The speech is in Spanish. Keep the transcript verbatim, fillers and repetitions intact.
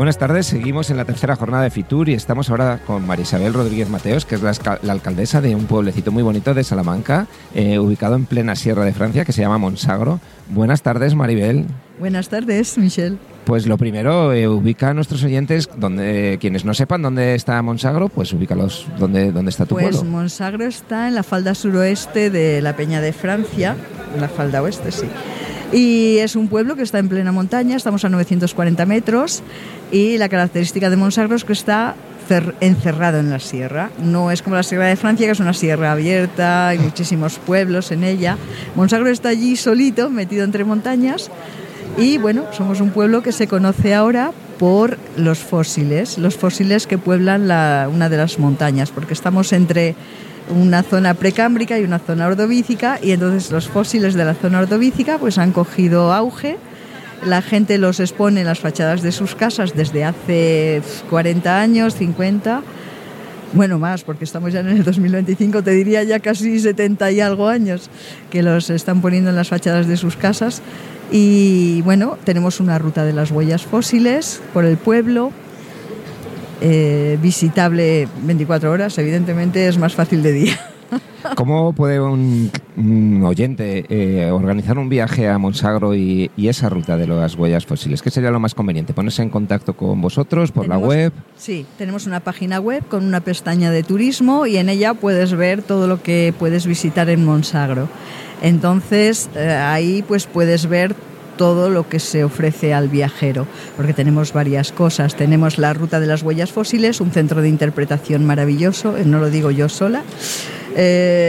Buenas tardes, seguimos en la tercera jornada de Fitur y estamos ahora con María Isabel Rodríguez Mateos, que es la, la alcaldesa de un pueblecito muy bonito de Salamanca, eh, ubicado en plena sierra de Francia, que se llama Monsagro. Buenas tardes, Maribel. Buenas tardes, Michelle. Pues lo primero, eh, ubica a nuestros oyentes, donde quienes no sepan dónde está Monsagro, pues ubícalos dónde, dónde está tu pues pueblo. Pues Monsagro está en la falda suroeste de la Peña de Francia, en la falda oeste, sí. Y es un pueblo que está en plena montaña, estamos a novecientos cuarenta metros y la característica de Monsagro es que está cer- encerrado en la sierra. No es como la Sierra de Francia, que es una sierra abierta, hay muchísimos pueblos en ella. Monsagro está allí solito, metido entre montañas. Y bueno, somos un pueblo que se conoce ahora por los fósiles, los fósiles que pueblan la, una de las montañas, porque estamos entre una zona precámbrica y una zona ordovícica, y entonces los fósiles de la zona ordovícica pues han cogido auge. La gente los expone en las fachadas de sus casas desde hace cuarenta años, cincuenta, bueno, más, porque estamos ya en el dos mil veinticinco, te diría ya casi setenta y algo años que los están poniendo en las fachadas de sus casas. Y bueno, tenemos una ruta de las huellas fósiles por el pueblo, eh, visitable veinticuatro horas, evidentemente es más fácil de día. ¿Cómo puede un, un oyente eh, organizar un viaje a Monsagro y, y esa ruta de las huellas fósiles? ¿Qué sería lo más conveniente? ¿Ponerse en contacto con vosotros por tenemos, la web? Sí, tenemos una página web con una pestaña de turismo y en ella puedes ver todo lo que puedes visitar en Monsagro. Entonces, eh, ahí pues puedes ver todo lo que se ofrece al viajero, porque tenemos varias cosas. Tenemos la ruta de las huellas fósiles, un centro de interpretación maravilloso, no lo digo yo sola. Eh,